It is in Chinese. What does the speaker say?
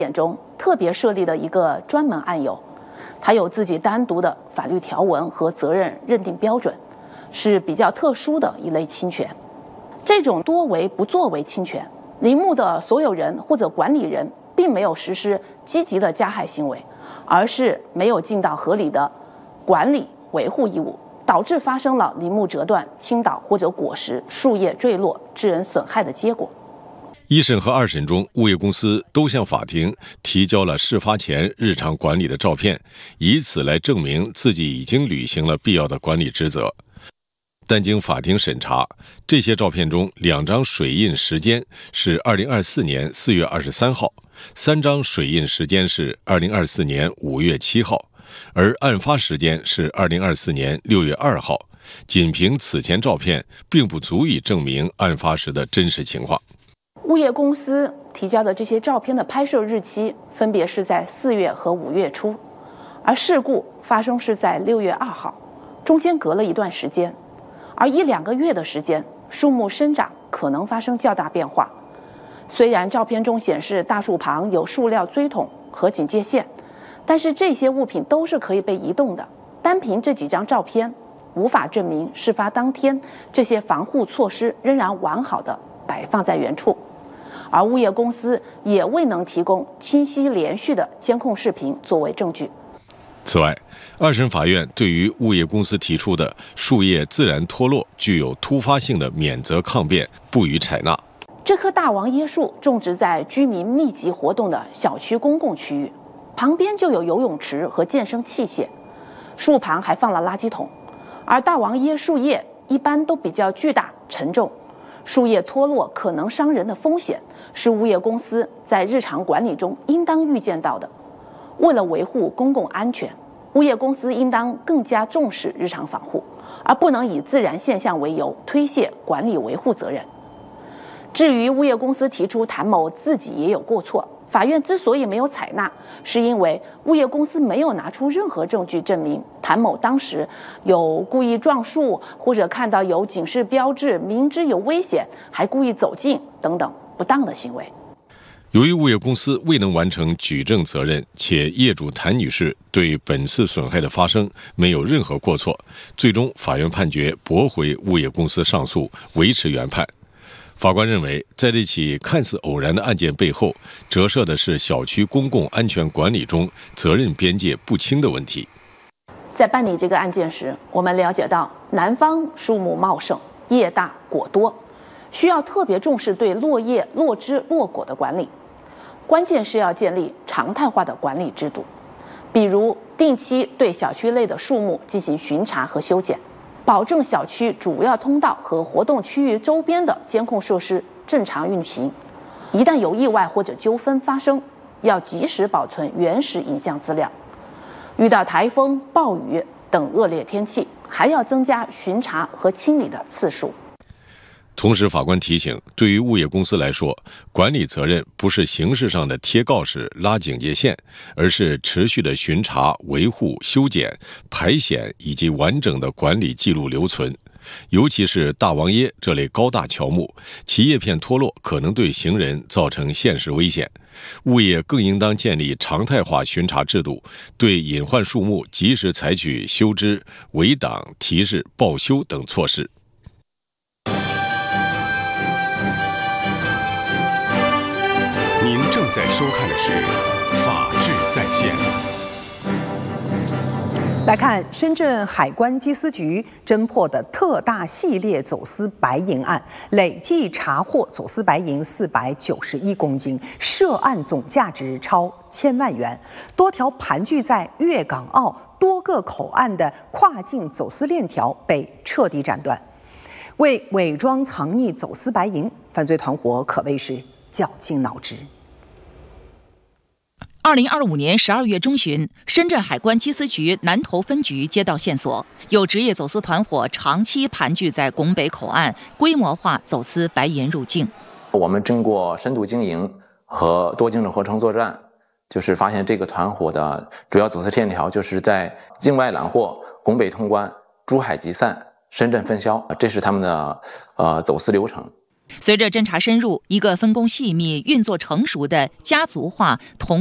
典中特别设立的一个专门案由，它有自己单独的法律条文和责任认定标准，是比较特殊的一类侵权。这种多为不作为侵权，陵墓的所有人或者管理人并没有实施积极的加害行为，而是没有尽到合理的管理维护义务，导致发生了陵墓折断、倾倒或者果实、树叶坠落致人损害的结果。 一审和二审中，物业公司都向法庭提交了事发前日常管理的照片，以此来证明自己已经履行了必要的管理职责。但经法庭审查，这些照片中2张水印时间是2024年4月23号，3张水印时间是2024年5月7号，而案发时间是2024年6月2号。仅凭此前照片，并不足以证明案发时的真实情况。 物业公司提交的这些照片的拍摄日期分别是在4月和5月初，而事故发生是在6月2号，中间隔了一段时间。而1-2个月的时间，树木生长可能发生较大变化。虽然照片中显示大树旁有塑料锥桶和警戒线，但是这些物品都是可以被移动的。单凭这几张照片，无法证明事发当天这些防护措施仍然完好的摆放在原处。而物业公司也未能提供清晰连续的监控视频作为证据。 此外，二审法院对于物业公司提出的树叶自然脱落具有突发性的免责抗辩不予采纳。 这棵大王椰树种植在居民密集活动的小区公共区域，旁边就有游泳池和健身器械，树旁还放了垃圾桶。而大王椰树叶一般都比较巨大沉重，树叶脱落可能伤人的风险是物业公司在日常管理中应当预见到的。为了维护公共安全，物业公司应当更加重视日常防护，而不能以自然现象为由推卸管理维护责任。至于物业公司提出谭某自己也有过错，法院之所以没有采纳，是因为物业公司没有拿出任何证据证明谭某当时有故意撞树，或者看到有警示标志明知有危险还故意走近等等不当的行为。 由于物业公司未能完成举证责任，且业主谭女士对本次损害的发生没有任何过错，最终法院判决驳回物业公司上诉，维持原判。法官认为，在这起看似偶然的案件背后，折射的是小区公共安全管理中责任边界不清的问题。 在办理这个案件时，我们了解到，南方树木茂盛，叶大果多，需要特别重视对落叶、落枝、落果的管理。关键是要建立常态化的管理制度，比如定期对小区内的树木进行巡查和修剪，保证小区主要通道和活动区域周边的监控设施正常运行。一旦有意外或者纠纷发生，要及时保存原始影像资料。遇到台风、暴雨等恶劣天气，还要增加巡查和清理的次数。 同时，法官提醒，对于物业公司来说，管理责任不是形式上的贴告示、拉警戒线，而是持续的巡查、维护、修剪、排险以及完整的管理记录留存。尤其是大王椰这类高大乔木，其叶片脱落可能对行人造成现实危险。物业更应当建立常态化巡查制度，对隐患树木及时采取修枝、围挡、提示、报修等措施。 您正在收看的是《法治在线》。 来看深圳海关缉私局侦破的特大系列走私白银案，累计查获走私白银491公斤，涉案总价值超1000万元。多条盘踞在粤港澳多个口岸的跨境走私链条被彻底斩断。为伪装藏匿走私白银，犯罪团伙可谓是绞尽脑汁。 2025年12月中旬，深圳海关缉私局南头分局接到线索，有职业走私团伙长期盘踞在拱北口岸，规模化走私白银入境。 我们经过深度经营和多经的合成作战，就是发现这个团伙的主要走私链条就是在境外揽货、拱北通关、珠海集散、深圳分销，这是他们的走私流程。 随着侦查深入，一个分工细密、运作成熟的家族化同